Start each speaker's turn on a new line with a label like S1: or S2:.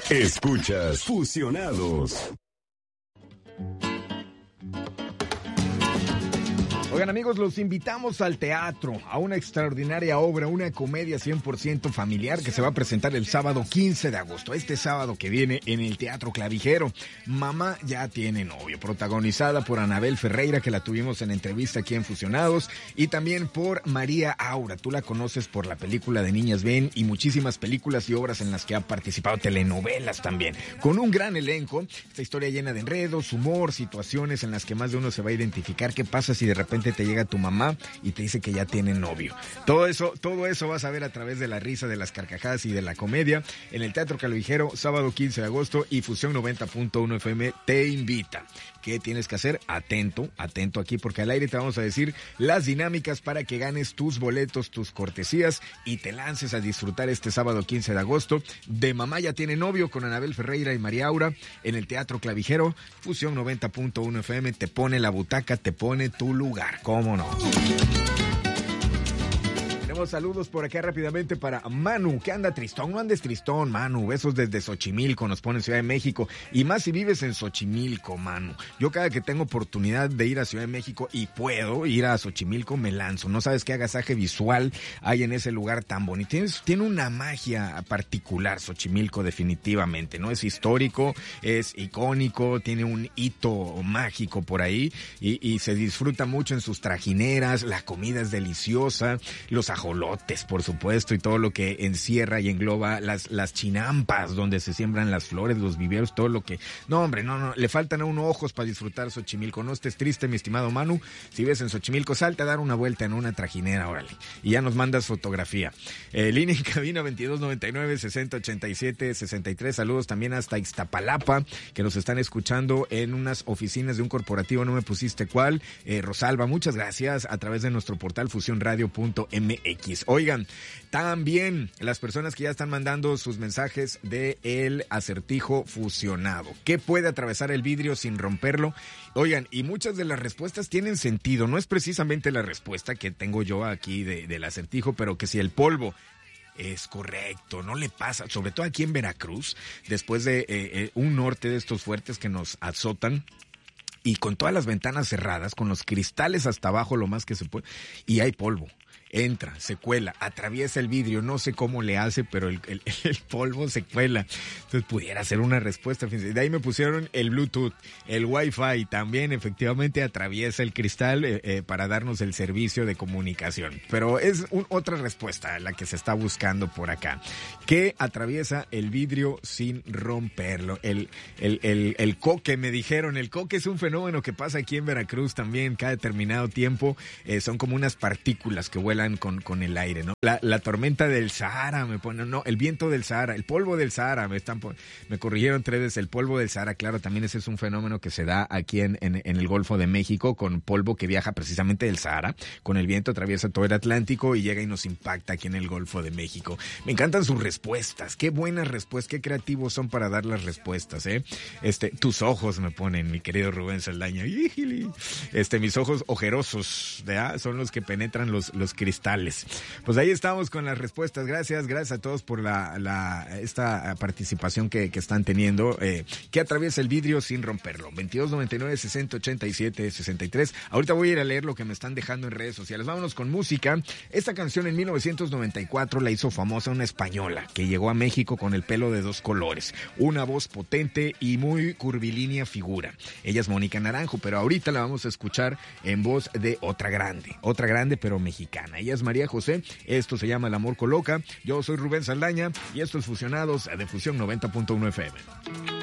S1: Escuchas Fusionados.
S2: Oigan, amigos, los invitamos al teatro, a una extraordinaria obra, una comedia 100% familiar que se va a presentar el sábado 15 de agosto, este sábado que viene en el Teatro Clavijero. Mamá ya tiene novio, protagonizada por Anabel Ferreira, que la tuvimos en entrevista aquí en Fusionados, y también por María Aura. Tú la conoces por la película de Niñas Ven y muchísimas películas y obras en las que ha participado, telenovelas también, con un gran elenco. Esta historia llena de enredos, humor, situaciones en las que más de uno se va a identificar. ¿Qué pasa si de repente te llega tu mamá y te dice que ya tiene novio? Todo eso vas a ver a través de la risa, de las carcajadas y de la comedia en el Teatro Clavijero, sábado 15 de agosto, y Fusión 90.1 FM te invita. ¿Qué tienes que hacer? Atento aquí, porque al aire te vamos a decir las dinámicas para que ganes tus boletos, tus cortesías y te lances a disfrutar este sábado 15 de agosto de Mamá ya tiene novio con Anabel Ferreira y María Aura en el Teatro Clavijero. Fusión 90.1 FM te pone la butaca, te pone tu lugar. ¿Cómo no? Saludos por acá rápidamente para Manu, que anda tristón. No andes tristón, Manu. Besos desde Xochimilco, nos pone Ciudad de México. Y más si vives en Xochimilco, Manu. Yo cada que tengo oportunidad de ir a Ciudad de México y puedo ir a Xochimilco, me lanzo. No sabes qué agasaje visual hay en ese lugar tan bonito. Tiene una magia particular Xochimilco, definitivamente, ¿no? Es histórico, es icónico, tiene un hito mágico por ahí y se disfruta mucho en sus trajineras. La comida es deliciosa, los ajolotes, por supuesto, y todo lo que encierra y engloba las chinampas donde se siembran las flores, los viveros, todo lo que... No, hombre, no, le faltan a uno ojos para disfrutar Xochimilco. No estés triste, mi estimado Manu. Si ves en Xochimilco, salte a dar una vuelta en una trajinera, órale. Y ya nos mandas fotografía. Línea en cabina 2299-6087-63. Saludos también hasta Ixtapalapa, que nos están escuchando en unas oficinas de un corporativo, no me pusiste cuál. Rosalba, muchas gracias, a través de nuestro portal fusionradio.mx. Oigan, también las personas que ya están mandando sus mensajes de el acertijo fusionado. ¿Qué puede atravesar el vidrio sin romperlo? Oigan, y muchas de las respuestas tienen sentido. No es precisamente la respuesta que tengo yo aquí del acertijo, pero que si el polvo es correcto, no le pasa, sobre todo aquí en Veracruz, después de un norte de estos fuertes que nos azotan, y con todas las ventanas cerradas, con los cristales hasta abajo lo más que se puede, y hay polvo. Entra, se cuela, atraviesa el vidrio, no sé cómo le hace, pero el polvo se cuela. Entonces pudiera ser una respuesta. De ahí me pusieron el Bluetooth, el Wi-Fi también efectivamente atraviesa el cristal para darnos el servicio de comunicación. Pero es otra respuesta la que se está buscando por acá. ¿Qué atraviesa el vidrio sin romperlo? El coque, me dijeron. El coque es un fenómeno que pasa aquí en Veracruz también cada determinado tiempo. Son como unas partículas que vuelan con el aire, ¿no? La tormenta del Sahara me ponen, no, el viento del Sahara, el polvo del Sahara, me corrigieron 3 veces, el polvo del Sahara, claro, también ese es un fenómeno que se da aquí en el Golfo de México, con polvo que viaja precisamente del Sahara, con el viento atraviesa todo el Atlántico y llega y nos impacta aquí en el Golfo de México. Me encantan sus respuestas, qué buenas respuestas, qué creativos son para dar las respuestas, tus ojos me ponen, mi querido Rubén Saldaña, mis ojos ojerosos, ¿verdad? Son los que penetran los cristales. Pues ahí estamos con las respuestas. Gracias a todos por esta participación que están teniendo. ¿Qué atraviesa el vidrio sin romperlo? 2299-6087-63. Ahorita voy a ir a leer lo que me están dejando en redes sociales. Vámonos con música. Esta canción en 1994 la hizo famosa una española que llegó a México con el pelo de 2 colores, una voz potente y muy curvilínea figura. Ella es Mónica Naranjo, pero ahorita la vamos a escuchar en voz de otra grande pero mexicana. Ella es María José, esto se llama El Amor Coloca. Yo soy Rubén Saldaña y esto es Fusionados de Fusión 90.1 FM.